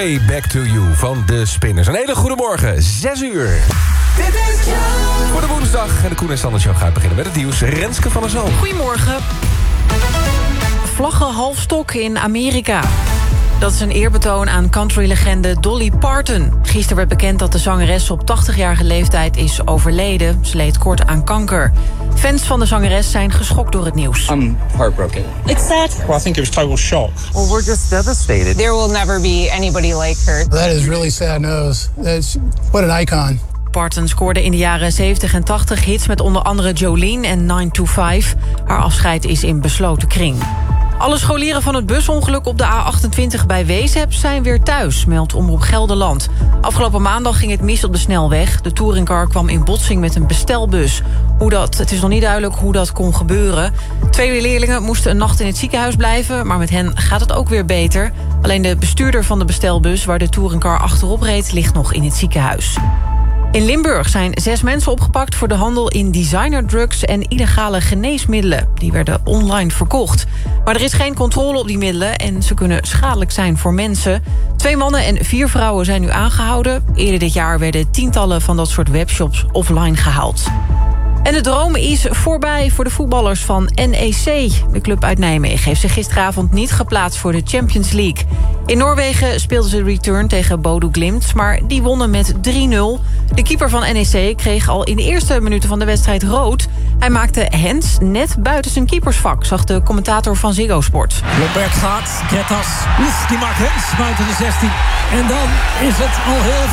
Way Back to You van de Spinners. Een hele goede morgen, 6 uur. Dit is Jouw. Voor de woensdag en de Koen en Sander Show gaat beginnen met het nieuws. Renske van der Zalm. Goedemorgen. Vlaggen halfstok in Amerika. Dat is een eerbetoon aan countrylegende Dolly Parton. Gisteren werd bekend dat de zangeres op 80-jarige leeftijd is overleden. Ze leed kort aan kanker. Fans van de zangeres zijn geschokt door het nieuws. I'm heartbroken. It's sad. Well, I think it was total shock. Well, we're just devastated. There will never be anybody like her. That is really sad news. What an icon. Parton scoorde in de jaren 70 en 80 hits met onder andere Jolene en 9 to 5. Haar afscheid is in besloten kring. Alle scholieren van het busongeluk op de A28 bij Wezep zijn weer thuis, meldt Omroep Gelderland. Afgelopen maandag ging het mis op de snelweg. De touringcar kwam in botsing met een bestelbus. Het is nog niet duidelijk hoe dat kon gebeuren. 2 leerlingen moesten een nacht in het ziekenhuis blijven, maar met hen gaat het ook weer beter. Alleen de bestuurder van de bestelbus waar de touringcar achterop reed ligt nog in het ziekenhuis. In Limburg zijn 6 mensen opgepakt voor de handel in designerdrugs en illegale geneesmiddelen. Die werden online verkocht. Maar er is geen controle op die middelen en ze kunnen schadelijk zijn voor mensen. 2 mannen en 4 vrouwen zijn nu aangehouden. Eerder dit jaar werden tientallen van dat soort webshops offline gehaald. En de droom is voorbij voor de voetballers van NEC. De club uit Nijmegen heeft zich gisteravond niet geplaatst voor de Champions League. In Noorwegen speelden ze de return tegen Bodø Glimt, maar die wonnen met 3-0. De keeper van NEC kreeg al in de eerste minuten van de wedstrijd rood. Hij maakte hands net buiten zijn keepersvak, zag de commentator van Ziggo Sport. Lomberg gaat, Kettas, die maakt hands buiten de 16. En dan is het al heel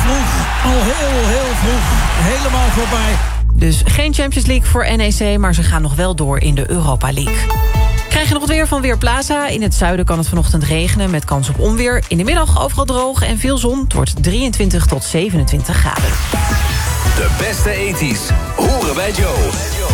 vroeg, helemaal voorbij. Dus geen Champions League voor NEC, maar ze gaan nog wel door in de Europa League. Krijg je nog het weer van Weerplaza. In het zuiden kan het vanochtend regenen met kans op onweer. In de middag overal droog en veel zon. Het wordt 23 tot 27 graden. De beste 80's horen bij Joe.